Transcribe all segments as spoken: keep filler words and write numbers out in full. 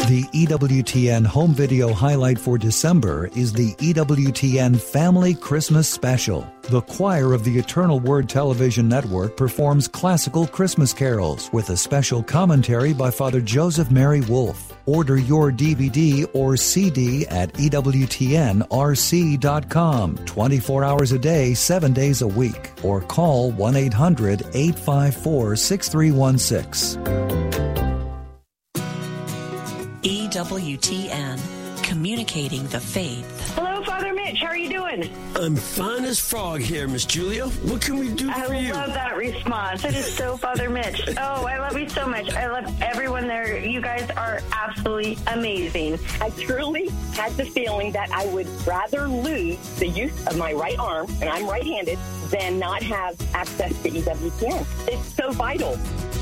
The E W T N home video highlight for December is the E W T N Family Christmas Special. The choir of the Eternal Word Television Network performs classical Christmas carols with a special commentary by Father Joseph Mary Wolfe. Order your D V D or C D at E W T N R C dot com, twenty-four hours a day, seven days a week, or call one eight hundred, eight five four, six three one six. E W T N, communicating the faith. Hello, Father Mitch. How are you doing? I'm fine as frog here, Miss Julia. What can we do I for you? I love that response. It is so Father Mitch. Oh, I love you so much. I love everyone there. You guys are absolutely amazing. I truly had the feeling that I would rather lose the use of my right arm, and I'm right-handed, than not have access to E W T N. It's so vital.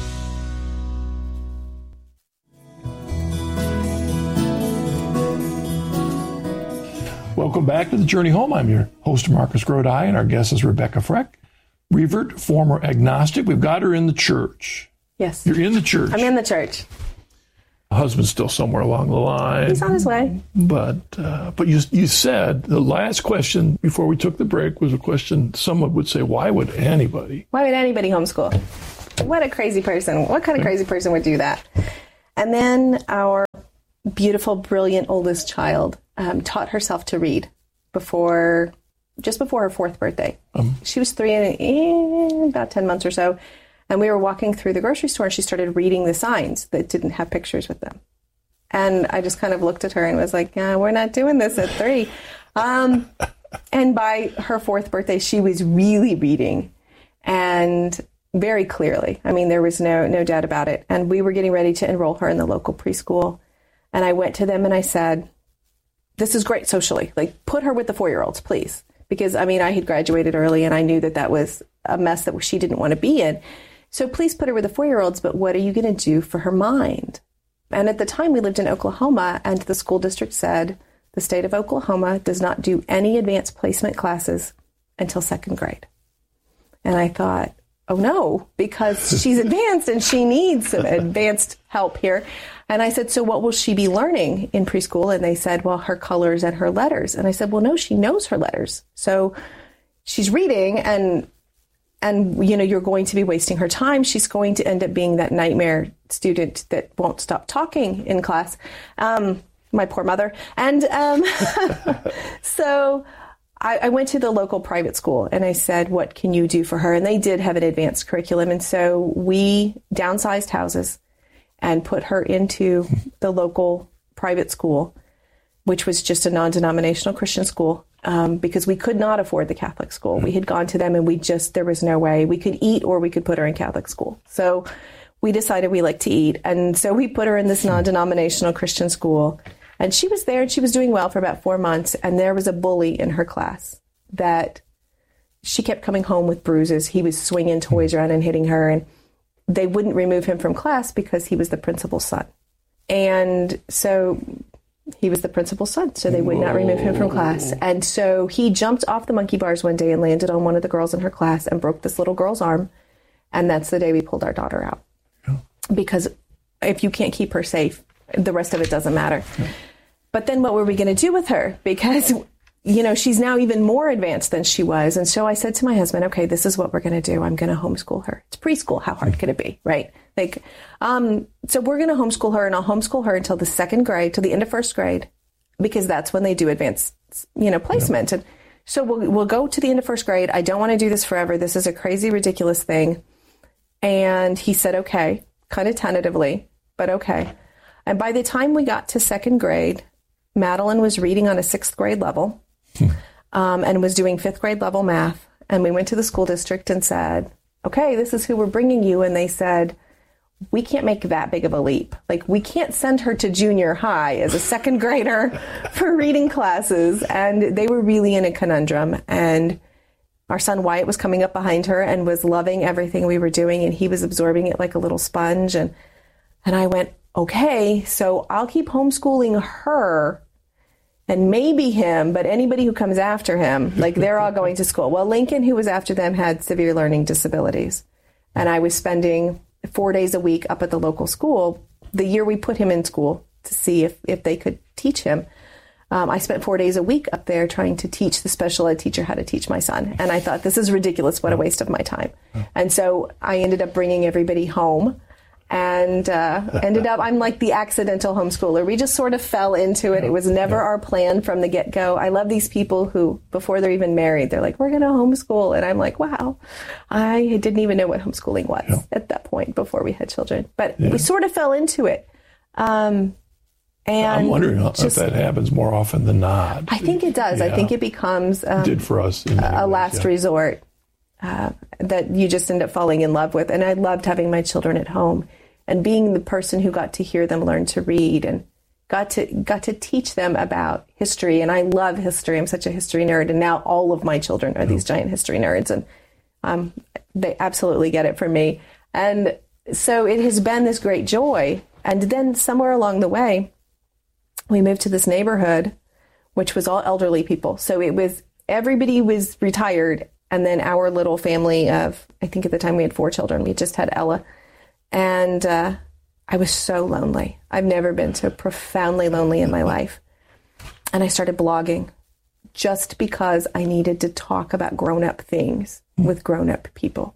Welcome back to The Journey Home. I'm your host, Marcus Grodi, and our guest is Rebecca Freck, revert, former agnostic. We've got her in the church. Yes. You're in the church. I'm in the church. Husband's still somewhere along the line. He's on his way. But uh, but you you said the last question before we took the break was a question someone would say, why would anybody? Why would anybody homeschool? What a crazy person. What kind of crazy person would do that? And then our beautiful, brilliant oldest child um, taught herself to read before, just before her fourth birthday. Um, she was three and eh, about ten months or so. And we were walking through the grocery store and she started reading the signs that didn't have pictures with them. And I just kind of looked at her and was like, yeah, we're not doing this at three. Um, and by her fourth birthday, she was really reading and very clearly. I mean, there was no, no doubt about it. And we were getting ready to enroll her in the local preschool. And I went to them and I said, this is great socially. Like, put her with the four-year-olds, please. Because, I mean, I had graduated early and I knew that that was a mess that she didn't want to be in. So please put her with the four-year-olds, but what are you going to do for her mind? And at the time, we lived in Oklahoma, and the school district said the state of Oklahoma does not do any advanced placement classes until second grade. And I thought, oh, no, because she's advanced and she needs some advanced help here. And I said, so what will she be learning in preschool? And they said, well, her colors and her letters. And I said, well, no, she knows her letters. So she's reading and And, you know, you're going to be wasting her time. She's going to end up being that nightmare student that won't stop talking in class. Um, my poor mother. And um, so I, I went to the local private school and I said, what can you do for her? And they did have an advanced curriculum. And so we downsized houses and put her into the local private school, which was just a non-denominational Christian school. Um, because we could not afford the Catholic school. We had gone to them and we just, there was no way. We could eat or we could put her in Catholic school. So we decided we like to eat. And so we put her in this non-denominational Christian school. And she was there and she was doing well for about four months. And there was a bully in her class that she kept coming home with bruises. He was swinging toys around and hitting her. And they wouldn't remove him from class because he was the principal's son. And so he was the principal's son, so they would not remove him from class. And so he jumped off the monkey bars one day and landed on one of the girls in her class and broke this little girl's arm. And that's the day we pulled our daughter out. Yeah. Because if you can't keep her safe, the rest of it doesn't matter. Yeah. But then what were we going to do with her? Because, you know, she's now even more advanced than she was. And so I said to my husband, okay, this is what we're going to do. I'm going to homeschool her. It's preschool. How hard could it be, right? Like, um, so we're going to homeschool her, and I'll homeschool her until the second grade, till the end of first grade, because that's when they do advanced, you know, placement. Yeah. And so we'll, we'll go to the end of first grade. I don't want to do this forever. This is a crazy, ridiculous thing. And he said, okay, kind of tentatively, but okay. And by the time we got to second grade, Madeline was reading on a sixth grade level hmm. um, and was doing fifth grade level math. And we went to the school district and said, okay, this is who we're bringing you. And they said, we can't make that big of a leap. Like, we can't send her to junior high as a second grader for reading classes. And they were really in a conundrum. And our son Wyatt was coming up behind her and was loving everything we were doing. And he was absorbing it like a little sponge. And, and I went, okay, so I'll keep homeschooling her and maybe him, but anybody who comes after him, like, they're all going to school. Well, Lincoln, who was after them, had severe learning disabilities. And I was spending four days a week up at the local school. The year we put him in school, to see if, if they could teach him. Um, I spent four days a week up there trying to teach the special ed teacher how to teach my son. And I thought, this is ridiculous. What a waste of my time. And so I ended up bringing everybody home and uh, ended up, I'm like the accidental homeschooler. We just sort of fell into it. It was never our plan from the get-go. I love these people who, before they're even married, they're like, we're going to homeschool. And I'm like, wow, I didn't even know what homeschooling was yeah. at that point before we had children. But yeah. we sort of fell into it. Um, and I'm wondering just, if that happens more often than not. I think it does. Yeah. I think it becomes um, it did for us a, a last yeah. resort uh, that you just end up falling in love with. And I loved having my children at home and being the person who got to hear them learn to read and got to got to teach them about history. And I love history. I'm such a history nerd. And now all of my children are these giant history nerds. And um, they absolutely get it from me. And so it has been this great joy. And then somewhere along the way, we moved to this neighborhood, which was all elderly people. So it was, everybody was retired. And then our little family of, I think at the time we had four children. We just had Ella. And uh, I was so lonely. I've never been so profoundly lonely in my life. And I started blogging just because I needed to talk about grown-up things with grown-up people.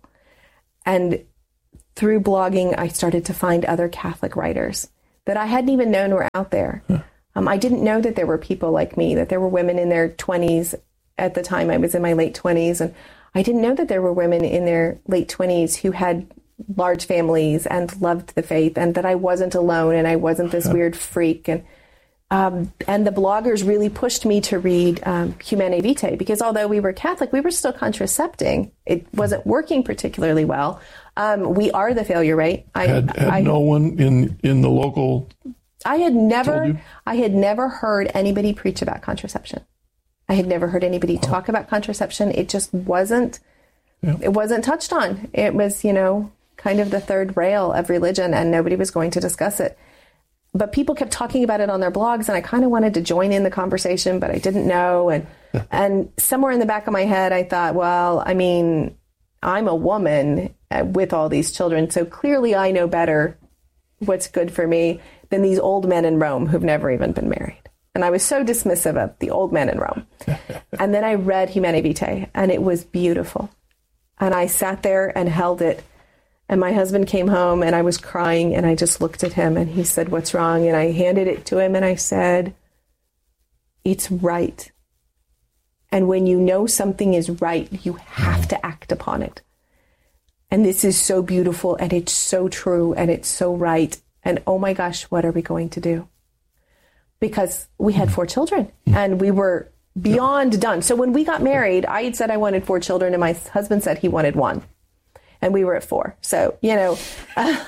And through blogging, I started to find other Catholic writers that I hadn't even known were out there. Yeah. Um, I didn't know that there were people like me, that there were women in their twenties. At the time, I was in my late twenties. And I didn't know that there were women in their late twenties who had large families and loved the faith, and that I wasn't alone and I wasn't this weird freak. And um, and the bloggers really pushed me to read um, Humanae Vitae, because although we were Catholic, we were still contracepting. It wasn't working particularly well. Um, we are the failure rate. I had, had I, no one in, in the local... I had never, I had never heard anybody preach about contraception. I had never heard anybody oh. talk about contraception. It just wasn't, yeah. it wasn't touched on. It was, you know, kind of the third rail of religion, and nobody was going to discuss it. But people kept talking about it on their blogs, and I kind of wanted to join in the conversation, but I didn't know. And and somewhere in the back of my head, I thought, well, I mean, I'm a woman with all these children, so clearly I know better what's good for me than these old men in Rome who've never even been married. And I was so dismissive of the old men in Rome. And then I read Humanae Vitae, and it was beautiful. And I sat there and held it. And my husband came home, and I was crying, and I just looked at him, and he said, what's wrong? And I handed it to him, and I said, it's right. And when you know something is right, you have to act upon it. And this is so beautiful, and it's so true, and it's so right. And oh my gosh, what are we going to do? Because we had four children, and we were beyond done. So when we got married, I had said I wanted four children, and my husband said he wanted one. And we were at four. So, you know, uh,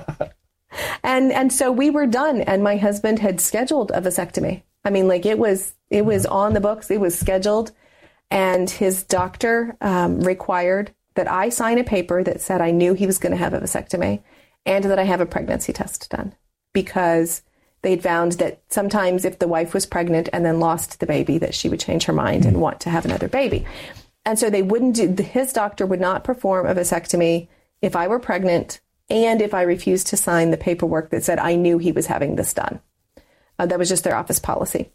and and so we were done. And my husband had scheduled a vasectomy. I mean, like it was it was on the books. It was scheduled. And his doctor um, required that I sign a paper that said I knew he was going to have a vasectomy and that I have a pregnancy test done, because they'd found that sometimes if the wife was pregnant and then lost the baby, that she would change her mind and want to have another baby. And so they wouldn't do, his doctor would not perform a vasectomy if I were pregnant and if I refused to sign the paperwork that said I knew he was having this done. Uh, that was just their office policy.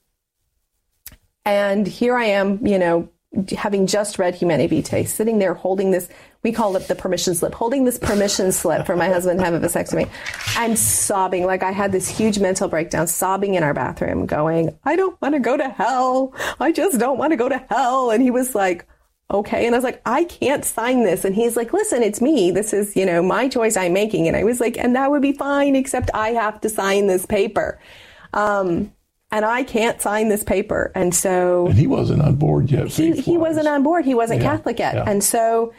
And here I am, you know, having just read Humanae Vitae, sitting there holding this, we call it the permission slip, holding this permission slip for my husband to have a vasectomy, and sobbing. Like I had this huge mental breakdown, sobbing in our bathroom, going, I don't want to go to hell. I just don't want to go to hell. And he was like, okay. And I was like, I can't sign this. And he's like, listen, it's me. This is, you know, my choice I'm making. And I was like, and that would be fine, except I have to sign this paper. Um, and I can't sign this paper. And so... And he wasn't on board yet. He, he wasn't on board. He wasn't yeah, Catholic yet. Yeah. And so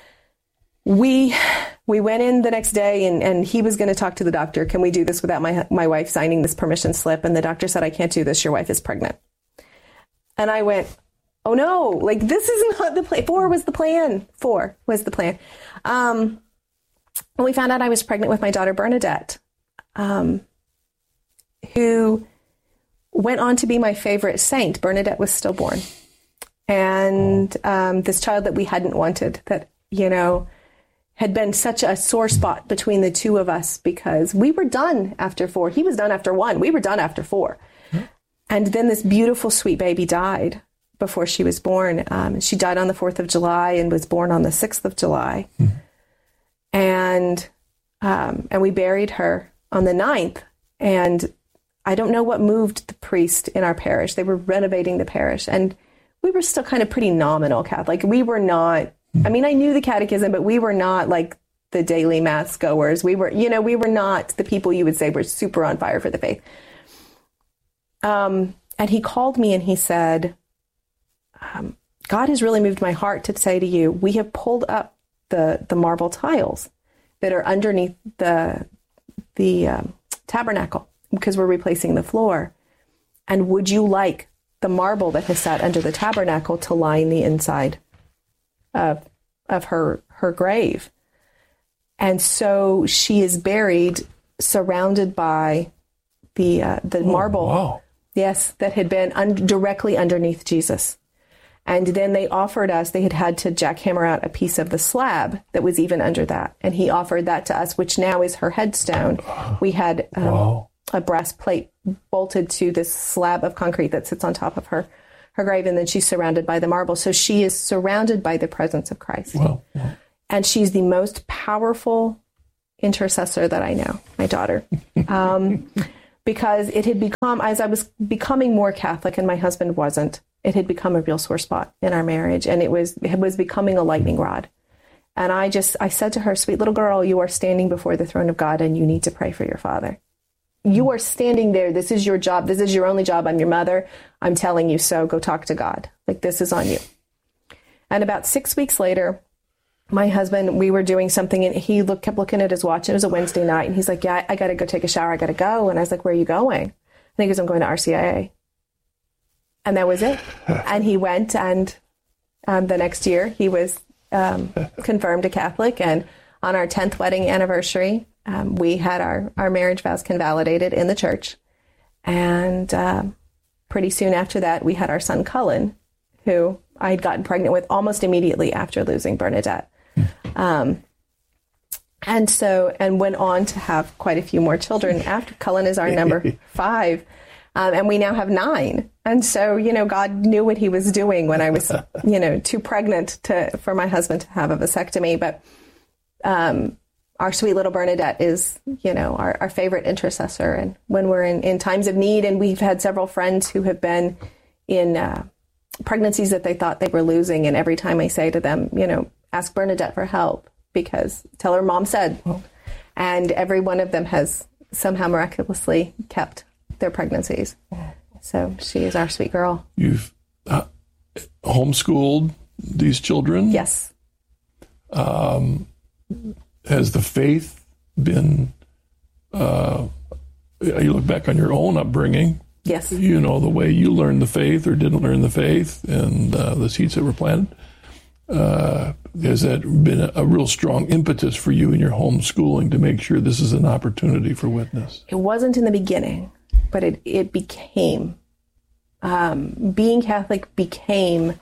we we went in the next day, and, and he was going to talk to the doctor. Can we do this without my my wife signing this permission slip? And the doctor said, I can't do this. Your wife is pregnant. And I went... Oh no, like this is not the plan. Four was the plan. Four was the plan. Um, and we found out I was pregnant with my daughter, Bernadette, um, who went on to be my favorite saint. Bernadette was stillborn. And um, this child that we hadn't wanted, that, you know, had been such a sore spot between the two of us because we were done after four. He was done after one. We were done after four. And then this beautiful, sweet baby died before she was born. Um, she died on the fourth of July and was born on the sixth of July. Mm. And um, and we buried her on the ninth. And I don't know what moved the priest in our parish. They were renovating the parish. And we were still kind of pretty nominal Catholic. We were not, I mean, I knew the catechism, but we were not like the daily mass goers. We were, you know, we were not the people you would say were super on fire for the faith. Um, and he called me and he said, um, God has really moved my heart to say to you, we have pulled up the, the marble tiles that are underneath the, the um, tabernacle because we're replacing the floor. And would you like the marble that has sat under the tabernacle to line the inside of, of her, her grave? And so she is buried surrounded by the, uh, the oh, marble. Wow. Yes, that had been un- directly underneath Jesus. And then they offered us, they had had to jackhammer out a piece of the slab that was even under that. And he offered that to us, which now is her headstone. We had um, wow. a brass plate bolted to this slab of concrete that sits on top of her, her grave. And then she's surrounded by the marble. So she is surrounded by the presence of Christ. Wow. Wow. And she's the most powerful intercessor that I know, my daughter. Um, because it had become, as I was becoming more Catholic and my husband wasn't, it had become a real sore spot in our marriage. And it was, it was becoming a lightning rod. And I just, I said to her, sweet little girl, you are standing before the throne of God and you need to pray for your father. You are standing there. This is your job. This is your only job. I'm your mother. I'm telling you so. Go talk to God. Like, this is on you. And about six weeks later, my husband, we were doing something and he looked, kept looking at his watch. It was a Wednesday night. And he's like, yeah, I, I got to go take a shower. I got to go. And I was like, where are you going? And he goes, I'm going to R C I A. And that was it. And he went, and um, the next year he was um, confirmed a Catholic. And on our tenth wedding anniversary, um, we had our, our marriage vows convalidated in the church. And um, pretty soon after that, we had our son Cullen, who I had gotten pregnant with almost immediately after losing Bernadette. Um, and so, and went on to have quite a few more children after. Cullen is our number five. Um, and we now have nine. And so, you know, God knew what he was doing when I was, you know, too pregnant to, for my husband to have a vasectomy. But, um, our sweet little Bernadette is, you know, our, our favorite intercessor. And when we're in, in times of need, and we've had several friends who have been in, uh, pregnancies that they thought they were losing. And every time I say to them, you know, ask Bernadette for help, because tell her mom said, oh. And every one of them has somehow miraculously kept their pregnancies. So she is our sweet girl. You've uh, homeschooled these children? Yes. Um, has the faith been, uh, you look back on your own upbringing. Yes. You know, the way you learned the faith or didn't learn the faith and uh, the seeds that were planted. Uh, has that been a, a real strong impetus for you in your homeschooling to make sure this is an opportunity for witness? It wasn't in the beginning, but it, it became. Um, being Catholic became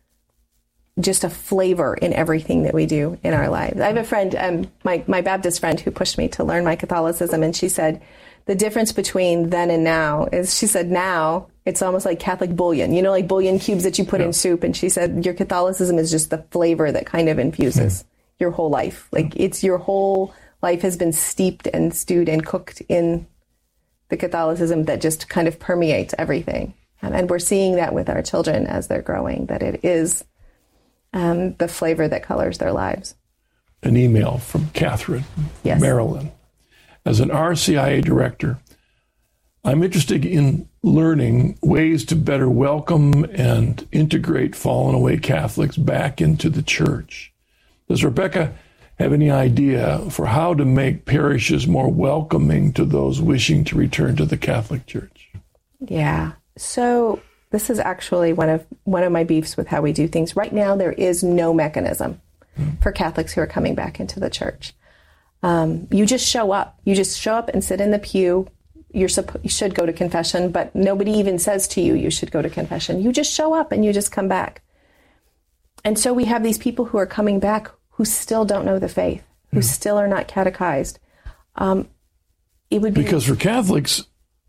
just a flavor in everything that we do in our lives. I have a friend, um, my, my Baptist friend, who pushed me to learn my Catholicism, and she said, the difference between then and now is, she said, now it's almost like Catholic bouillon, you know, like bouillon cubes that you put yeah. in soup. And she said, your Catholicism is just the flavor that kind of infuses yeah. your whole life. Like yeah. it's your whole life has been steeped and stewed and cooked in the Catholicism that just kind of permeates everything. Um, and we're seeing that with our children as they're growing, that it is um, the flavor that colors their lives. An email from Catherine, yes. Maryland. As an R C I A director, I'm interested in learning ways to better welcome and integrate fallen away Catholics back into the church. Does Rebecca have any idea for how to make parishes more welcoming to those wishing to return to the Catholic Church? Yeah. So this is actually one of one of my beefs with how we do things. Right now, there is no mechanism mm. for Catholics who are coming back into the church. Um, you just show up. You just show up and sit in the pew. You're suppo- you should go to confession, but nobody even says to you, you should go to confession. You just show up and you just come back. And so we have these people who are coming back who still don't know the faith, who yeah. still are not catechized. Um, it would be because for Catholics,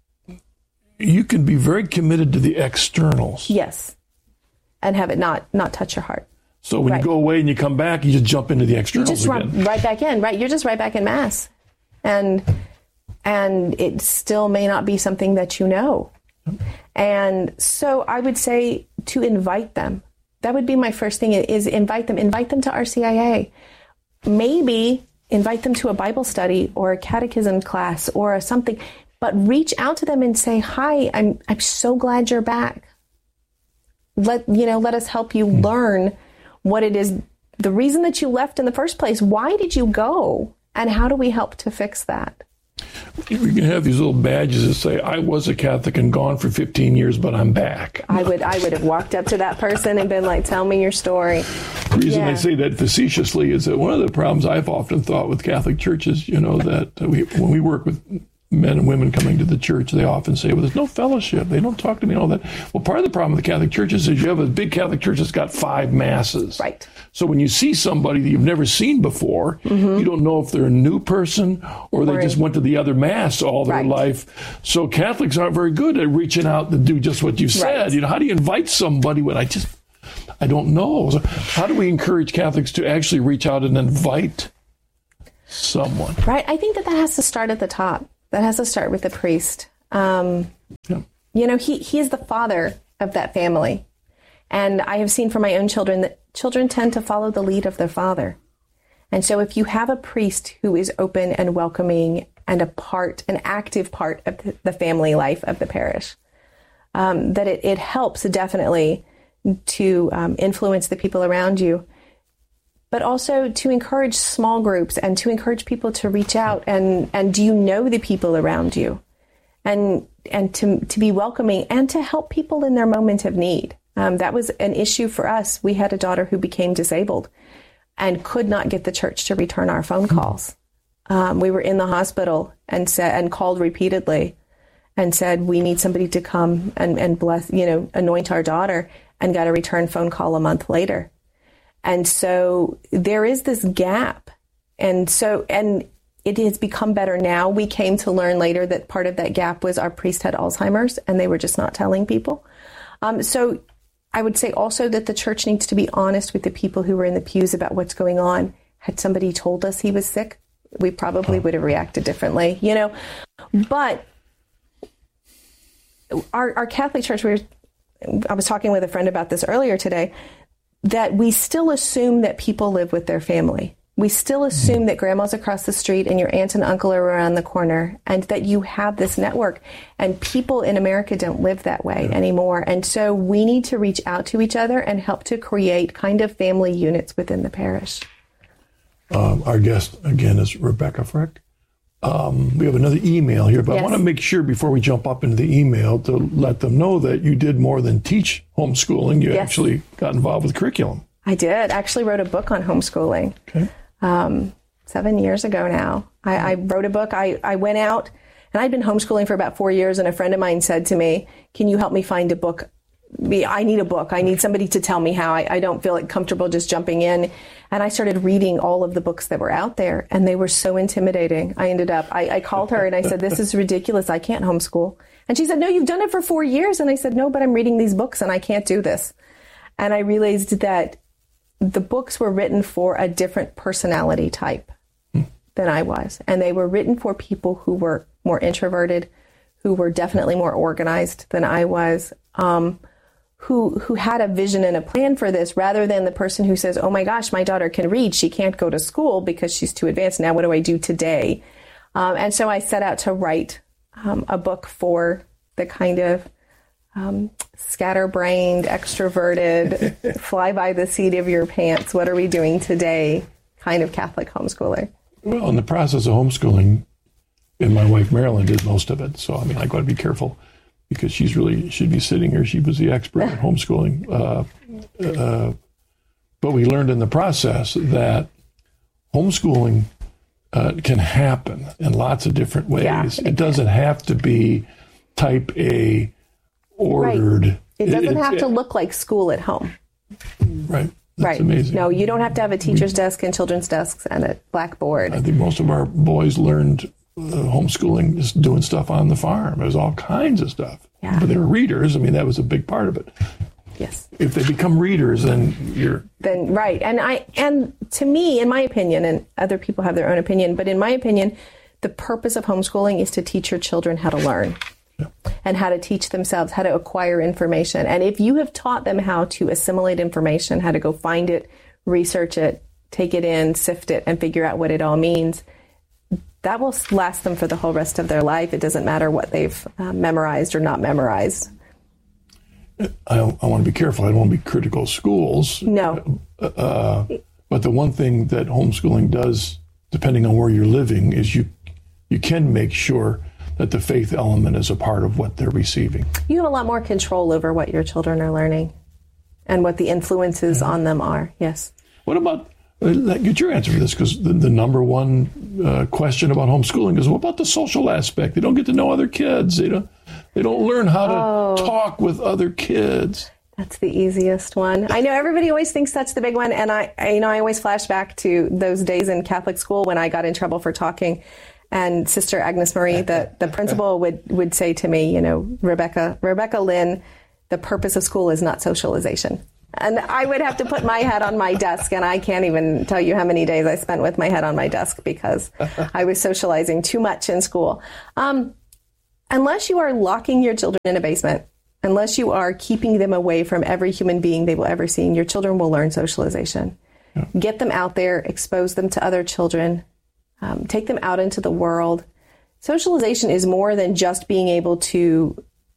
you can be very committed to the externals. Yes, and have it not not touch your heart. So when right. you go away and you come back, you just jump into the externals you just again. Run right back in, right? You're just right back in Mass. And and it still may not be something that you know. Yep. And so I would say to invite them. That would be my first thing, is invite them. Invite them to R C I A. Maybe invite them to a Bible study or a catechism class or a something. But reach out to them and say, hi, I'm I'm so glad you're back. Let you know, let us help you mm. learn what it is, the reason that you left in the first place. Why did you go? And how do we help to fix that? We can have these little badges that say, I was a Catholic and gone for fifteen years, but I'm back. I would I would have walked up to that person and been like, tell me your story. The reason yeah. I say that facetiously is that one of the problems I've often thought with Catholic churches, you know, that we, when we work with men and women coming to the church, they often say, well, there's no fellowship. They don't talk to me and all that. Well, part of the problem with the Catholic churches is you have a big Catholic church that's got five masses. Right. So when you see somebody that you've never seen before, mm-hmm. you don't know if they're a new person or they or just went to the other mass all their right. life. So Catholics aren't very good at reaching out to do just what you said. Right. You know, how do you invite somebody when I just, I don't know. So how do we encourage Catholics to actually reach out and invite someone? Right. I think that that has to start at the top. That has to start with the priest. Um, yeah. You know, he, he is the father of that family. And I have seen from my own children that children tend to follow the lead of their father. And so if you have a priest who is open and welcoming and a part, an active part of the family life of the parish, um, that it, it helps definitely to um, influence the people around you, but also to encourage small groups and to encourage people to reach out and, and do you know the people around you, and and to to be welcoming and to help people in their moment of need. Um, that was an issue for us. We had a daughter who became disabled and could not get the church to return our phone calls. Um, we were in the hospital and said and called repeatedly and said, we need somebody to come and, and bless, you know, anoint our daughter, and got a return phone call a month later. And so there is this gap. And so, and it has become better now. We came to learn later that part of that gap was our priest had Alzheimer's and they were just not telling people. Um, so I would say also that the church needs to be honest with the people who were in the pews about what's going on. Had somebody told us he was sick, we probably would have reacted differently, you know. But our, our Catholic Church, we were, I was talking with a friend about this earlier today, that we still assume that people live with their family. We still assume that grandma's across the street and your aunt and uncle are around the corner, and that you have this network. And people in America don't live that way yeah. anymore. And so we need to reach out to each other and help to create kind of family units within the parish. Um, our guest, again, is Rebecca Frick. Um, we have another email here, but yes. I want to make sure before we jump up into the email to let them know that you did more than teach homeschooling. You yes. actually got involved with curriculum. I did. Actually wrote a book on homeschooling. Okay. Um, seven years ago now. I, I wrote a book. I, I went out, and I'd been homeschooling for about four years, and a friend of mine said to me, can you help me find a book? I need a book. I need somebody to tell me how. I, I don't feel like comfortable just jumping in. And I started reading all of the books that were out there, and they were so intimidating. I ended up, I, I called her and I said, this is ridiculous. I can't homeschool. And she said, no, you've done it for four years. And I said, no, but I'm reading these books and I can't do this. And I realized that the books were written for a different personality type than I was. And they were written for people who were more introverted, who were definitely more organized than I was, um, who who had a vision and a plan for this, rather than the person who says, oh my gosh, my daughter can read. She can't go to school because she's too advanced. Now what do I do today? Um, and so I set out to write um, a book for the kind of um, scatterbrained, extroverted, fly by the seat of your pants, what are we doing today kind of Catholic homeschooler. Well, in the process of homeschooling, and my wife Marilyn did most of it. So, I mean, I got to be careful, because she's really should be sitting here. She was the expert in homeschooling. Uh, uh, but we learned in the process that homeschooling uh, can happen in lots of different ways. Yeah, it, it doesn't have to be type A ordered. Right. It doesn't it, have it, to look like school at home. Right. That's right. amazing. No, you don't have to have a teacher's desk and children's desks and a blackboard. I think most of our boys learned uh, homeschooling just doing stuff on the farm. There's all kinds of stuff. Yeah. But they were readers. I mean, that was a big part of it. Yes. If they become readers, then you're... Then, right. And I, and to me, in my opinion, and other people have their own opinion, but in my opinion, the purpose of homeschooling is to teach your children how to learn. Yeah. And how to teach themselves, how to acquire information. And if you have taught them how to assimilate information, how to go find it, research it, take it in, sift it, and figure out what it all means, that will last them for the whole rest of their life. It doesn't matter what they've uh, memorized or not memorized. I, I want to be careful. I don't want to be critical of schools. No. Uh, but the one thing that homeschooling does, depending on where you're living, is you you can make sure that the faith element is a part of what they're receiving. You have a lot more control over what your children are learning and what the influences yeah. on them are. Yes. What about, uh, get your answer for this, because the, the number one uh, question about homeschooling is, what about the social aspect? They don't get to know other kids. They don't, they don't learn how to oh. talk with other kids. That's the easiest one. I know everybody always thinks that's the big one. And I, I, you know, I always flash back to those days in Catholic school when I got in trouble for talking. And Sister Agnes Marie, the, the principal, would, would say to me, you know, Rebecca, Rebecca Lynn, the purpose of school is not socialization. And I would have to put my head on my desk, and I can't even tell you how many days I spent with my head on my desk because I was socializing too much in school. Um, unless you are locking your children in a basement, unless you are keeping them away from every human being they will ever see, your children will learn socialization. Yeah. Get them out there, expose them to other children. Um, take them out into the world. Socialization is more than just being able to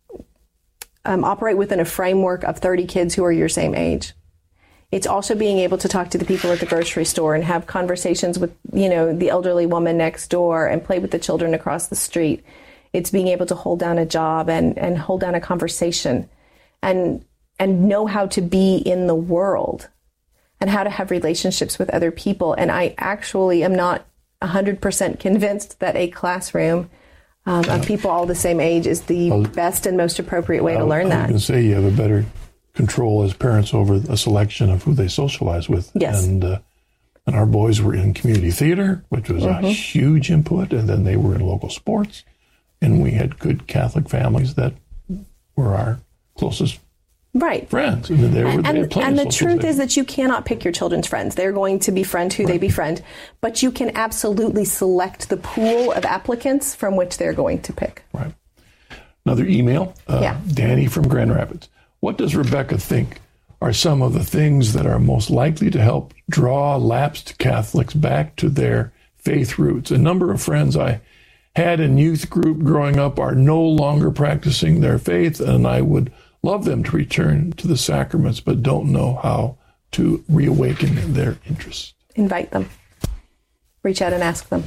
um, operate within a framework of thirty kids who are your same age. It's also being able to talk to the people at the grocery store and have conversations with, you know, the elderly woman next door and play with the children across the street. It's being able to hold down a job and, and hold down a conversation and and know how to be in the world and how to have relationships with other people. And I actually am not one hundred percent convinced that a classroom um, of people all the same age is the I'll, best and most appropriate way to learn that. I was going to say you have a better control as parents over a selection of who they socialize with. Yes. And, uh, and our boys were in community theater, which was mm-hmm. a huge input, and then they were in local sports. And we had good Catholic families that were our closest right. friends. And, they were, and, they and, and the truth is that you cannot pick your children's friends. They're going to befriend who right. they befriend. But you can absolutely select the pool of applicants from which they're going to pick. Right. Another email. Uh, yeah. Danny from Grand Rapids. What does Rebecca think are some of the things that are most likely to help draw lapsed Catholics back to their faith roots? A number of friends I had in youth group growing up are no longer practicing their faith, and I would love them to return to the sacraments, but don't know how to reawaken their interest. Invite them. Reach out and ask them.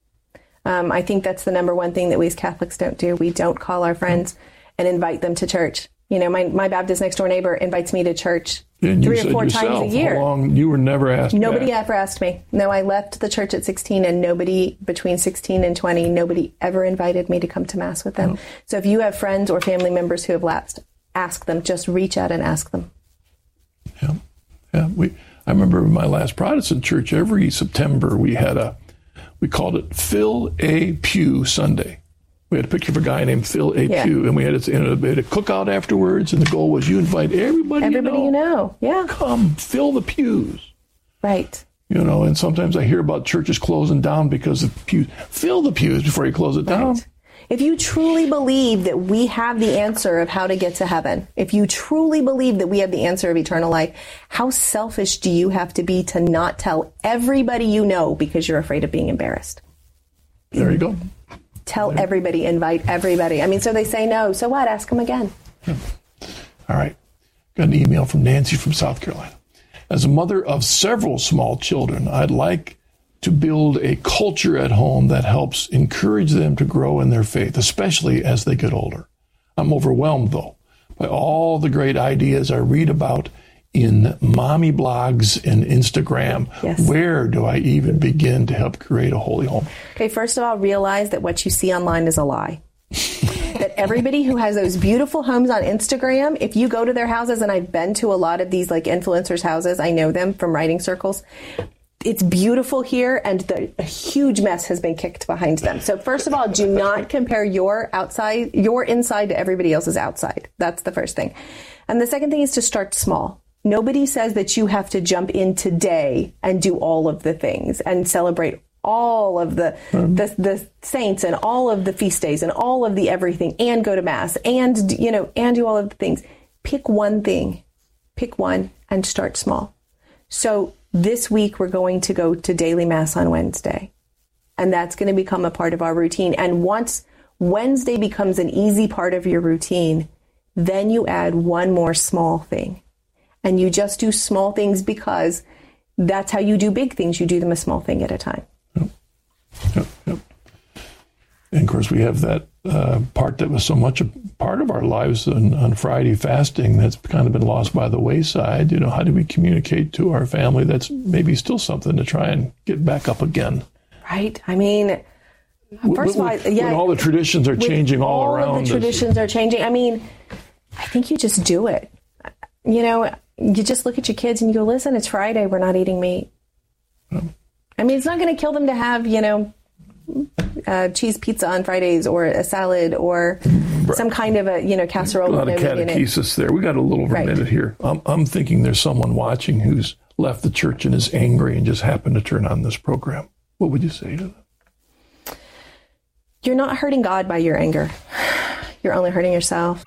Um, I think that's the number one thing that we as Catholics don't do. We don't call our friends and invite them to church. You know, my, my Baptist next door neighbor invites me to church and three or four yourself, times a year. How long, you were never asked Nobody back. ever asked me. No, I left the church at sixteen, and nobody between sixteen and twenty, nobody ever invited me to come to Mass with them. No. So if you have friends or family members who have lapsed, ask them. Just reach out and ask them. Yeah, yeah. We. I remember in my last Protestant church, every September we had a, we called it Fill a Pew Sunday. We had a picture of a guy named Phil A. Yeah. Pew, and we had, a, and we had a cookout afterwards, and the goal was you invite everybody, everybody you know. you know. Yeah. Come, fill the pews. Right. You know, and sometimes I hear about churches closing down because of pews. Fill the pews before you close it right. down. If you truly believe that we have the answer of how to get to heaven, if you truly believe that we have the answer of eternal life, how selfish do you have to be to not tell everybody you know because you're afraid of being embarrassed? There you go. Tell everybody, invite everybody. I mean, so they say no. So what? Ask them again. Yeah. All right. Got an email from Nancy from South Carolina. As a mother of several small children, I'd like to build a culture at home that helps encourage them to grow in their faith, especially as they get older. I'm overwhelmed, though, by all the great ideas I read about in mommy blogs and Instagram. Yes. Where do I even begin to help create a holy home? Okay, first of all, realize that what you see online is a lie. that everybody who has those beautiful homes on Instagram, if you go to their houses, and I've been to a lot of these like influencers' houses, I know them from writing circles. It's beautiful here, and the, a huge mess has been kicked behind them. So first of all, do not compare your outside, your inside to everybody else's outside. That's the first thing. And the second thing is to start small. Nobody says that you have to jump in today and do all of the things and celebrate all of the, um, the the saints and all of the feast days and all of the everything and go to mass and, you know, and do all of the things. Pick one thing, pick one and start small. So this week we're going to go to daily mass on Wednesday, and that's going to become a part of our routine. And once Wednesday becomes an easy part of your routine, then you add one more small thing, and you just do small things because that's how you do big things. You do them a small thing at a time. Yep, yep. And of course, we have that uh, part that was so much a part of our lives on, on Friday, fasting, that's kind of been lost by the wayside. You know, how do we communicate to our family? That's maybe still something to try and get back up again. Right. I mean, first of all, yeah. When all the traditions are changing all, all around. All of the traditions are changing. I mean, I think you just do it. You know, you just look at your kids and you go, listen, it's Friday. We're not eating meat. Um, I mean, it's not going to kill them to have, you know, uh, cheese pizza on Fridays or a salad or right. some kind of a, you know, casserole. A lot of catechesis there. We got a little over right. a minute here. I'm, I'm thinking there's someone watching who's left the church and is angry and just happened to turn on this program. What would you say to them? You're not hurting God by your anger. You're only hurting yourself.